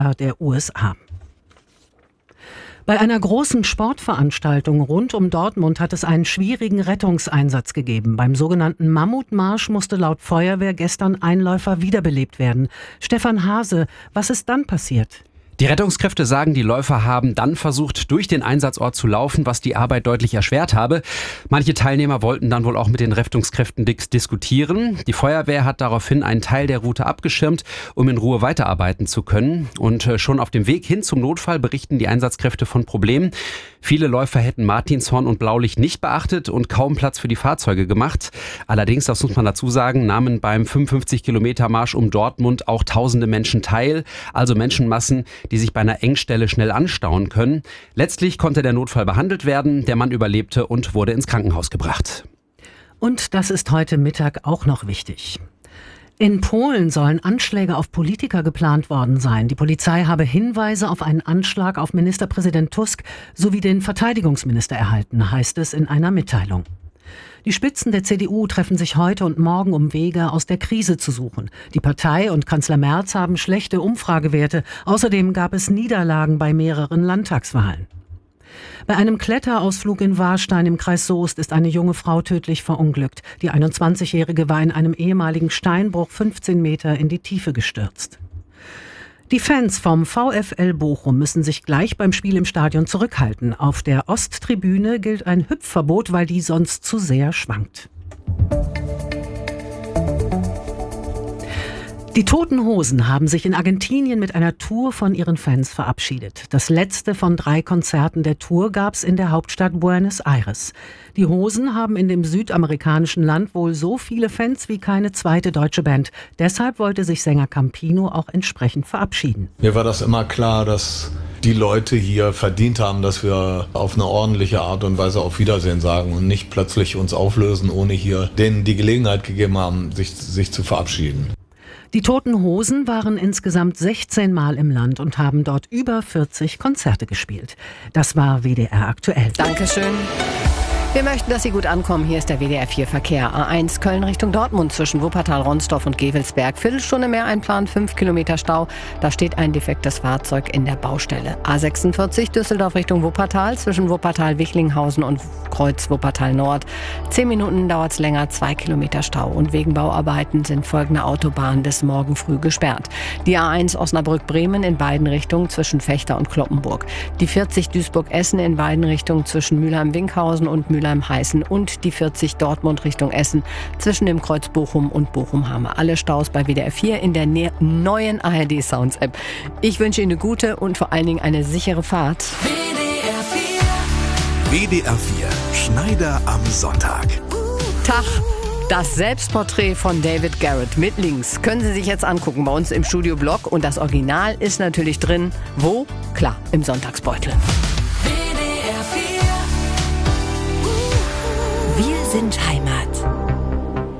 der USA. Bei einer großen Sportveranstaltung rund um Dortmund hat es einen schwierigen Rettungseinsatz gegeben. Beim sogenannten Mammutmarsch musste laut Feuerwehr gestern ein Läufer wiederbelebt werden. Stefan Hase, was ist dann passiert? Die Rettungskräfte sagen, die Läufer haben dann versucht, durch den Einsatzort zu laufen, was die Arbeit deutlich erschwert habe. Manche Teilnehmer wollten dann wohl auch mit den Rettungskräften diskutieren. Die Feuerwehr hat daraufhin einen Teil der Route abgeschirmt, um in Ruhe weiterarbeiten zu können. Und schon auf dem Weg hin zum Notfall berichten die Einsatzkräfte von Problemen. Viele Läufer hätten Martinshorn und Blaulicht nicht beachtet und kaum Platz für die Fahrzeuge gemacht. Allerdings, das muss man dazu sagen, nahmen beim 55-Kilometer-Marsch um Dortmund auch tausende Menschen teil, also Menschenmassen, die sich bei einer Engstelle schnell anstauen können. Letztlich konnte der Notfall behandelt werden, der Mann überlebte und wurde ins Krankenhaus gebracht. Und das ist heute Mittag auch noch wichtig. In Polen sollen Anschläge auf Politiker geplant worden sein. Die Polizei habe Hinweise auf einen Anschlag auf Ministerpräsident Tusk sowie den Verteidigungsminister erhalten, heißt es in einer Mitteilung. Die Spitzen der CDU treffen sich heute und morgen, um Wege aus der Krise zu suchen. Die Partei und Kanzler Merz haben schlechte Umfragewerte. Außerdem gab es Niederlagen bei mehreren Landtagswahlen. Bei einem Kletterausflug in Warstein im Kreis Soest ist eine junge Frau tödlich verunglückt. Die 21-Jährige war in einem ehemaligen Steinbruch 15 Meter in die Tiefe gestürzt. Die Fans vom VfL Bochum müssen sich gleich beim Spiel im Stadion zurückhalten. Auf der Osttribüne gilt ein Hüpfverbot, weil die sonst zu sehr schwankt. Die Toten Hosen haben sich in Argentinien mit einer Tour von ihren Fans verabschiedet. Das letzte von 3 Konzerten der Tour gab's in der Hauptstadt Buenos Aires. Die Hosen haben in dem südamerikanischen Land wohl so viele Fans wie keine zweite deutsche Band. Deshalb wollte sich Sänger Campino auch entsprechend verabschieden. Mir war das immer klar, dass die Leute hier verdient haben, dass wir auf eine ordentliche Art und Weise auf Wiedersehen sagen und nicht plötzlich uns auflösen, ohne hier denen die Gelegenheit gegeben haben, sich zu verabschieden. Die Toten Hosen waren insgesamt 16 Mal im Land und haben dort über 40 Konzerte gespielt. Das war WDR aktuell. Dankeschön. Wir möchten, dass Sie gut ankommen. Hier ist der WDR 4 Verkehr. A1 Köln Richtung Dortmund zwischen Wuppertal, Ronsdorf und Gevelsberg. Viertelstunde mehr einplanen, 5 Kilometer Stau. Da steht ein defektes Fahrzeug in der Baustelle. A46 Düsseldorf Richtung Wuppertal zwischen Wuppertal-Wichlinghausen und Kreuz Wuppertal Nord. 10 Minuten dauert es länger, 2 Kilometer Stau. Und wegen Bauarbeiten sind folgende Autobahnen bis morgen früh gesperrt. Die A1 Osnabrück-Bremen in beiden Richtungen zwischen Fechter und Kloppenburg. Die 40 Duisburg-Essen in beiden Richtungen zwischen Mülheim-Winkhausen und Mülheim-Heißen und die 40 Dortmund Richtung Essen zwischen dem Kreuz Bochum und Bochum-Hamer. Alle Staus bei WDR 4 in der neuen ARD Sounds App. Ich wünsche Ihnen eine gute und vor allen Dingen eine sichere Fahrt. WDR 4 Schneider am Sonntag. Tag. Das Selbstporträt von David Garrett mit Links können Sie sich jetzt angucken bei uns im Studio-Blog. Und das Original ist natürlich drin. Wo? Klar, im Sonntagsbeutel. Wir sind Heimat.